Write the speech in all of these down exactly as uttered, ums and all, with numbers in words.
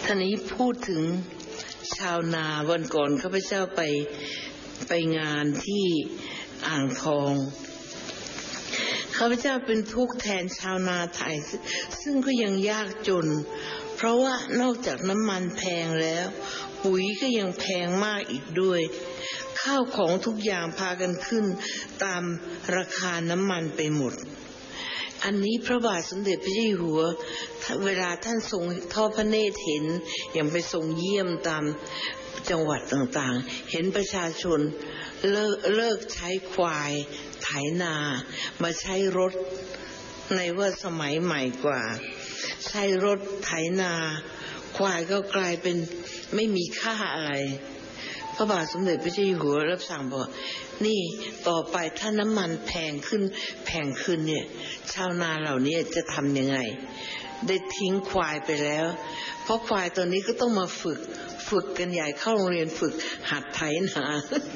ท่านี้พูดถึงชาวนาวันก่อนข้าพเจ้าไปไปงานที่อ่างทองข้าพเจ้าเป็นทุกข์แทนชาวนาไทยซึ่งก็ยังยากจนเพราะว่านอกจากน้ำมันแพงแล้วปุ๋ยก็ยังแพงมากอีกด้วยข้าวของทุกอย่างพากันขึ้นตามราคาน้ำมันไปหมดอันนี้พระบาทสมเด็จพระเจ้าอยู่หัวเวลาท่านทรงทอดพระเนตรเห็นอย่างไปทรงเยี่ยมตามจังหวัดต่างๆเห็นประชาชนเลิกเลิกใช้ควายไถนามาใช้รถในว่าสมัยใหม่กว่าใช้รถไถนาควายก็กลายเป็นไม่มีค่าอะไรพระบาทสมเด็จพระเจ้าอยู่หัวรับสั่งบอกนี่ต่อไปถ้าน้ำมันแพงขึ้นแพงขึ้นเนี่ยชาวนาเหล่านี้จะทำยังไงได้ทิ้งควายไปแล้วเพราะควายตัวนี้ก็ต้องมาฝึกฝึกกันใหญ่เข้าโรงเรียนฝึกหัดไถนา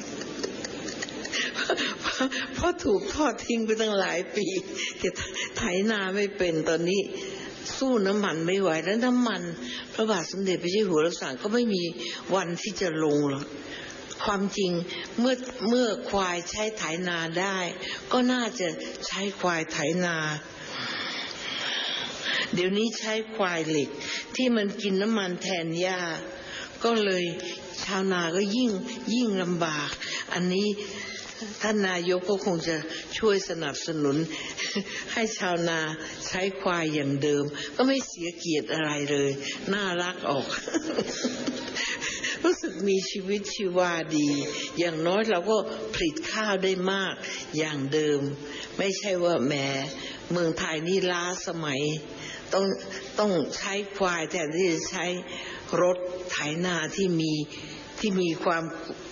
เพราะถูกทอดทิ้งไปตั้งหลายปีจะไถนาไม่เป็นตอนนี้สู้น้ำมันไม่ไหวแล้วน้ำมันพระบาทสมเด็จพระเจ้าอยู่หัวรับสั่งก็ไม่มีวันที่จะลงหรอกความจริงเมื่อเมื่อควายใช้ไถนาได้ก็น่าจะใช้ควายไถนาเดี๋ยวนี้ใช้ควายเหล็กที่มันกินน้ำมันแทนหญ้าก็เลยชาวนาก็ยิ่งยิ่งลำบากอันนี้ท่านนายกก็คงจะช่วยสนับสนุนให้ชาวนาใช้ควายอย่างเดิมก็ไม่เสียเกียรติอะไรเลยน่ารักออกรู้สึกมีชีวิตชีวาดีอย่างน้อยเราก็ผลิตข้าวได้มากอย่างเดิมไม่ใช่ว่าแหมเมืองไทยนี่ล้าสมัยต้องต้องใช้ควายแทนที่จะใช้รถไถนาที่มีที่มีความ